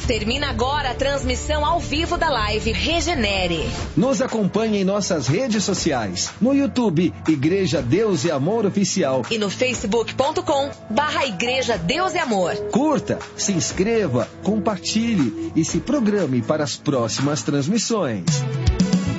Termina agora a transmissão ao vivo da live Regenere. Nos acompanhe em nossas redes sociais. No YouTube, Igreja Deus e Amor Oficial. E no facebook.com/Igreja Deus e Amor. Curta, se inscreva, compartilhe e se programe para as próximas transmissões.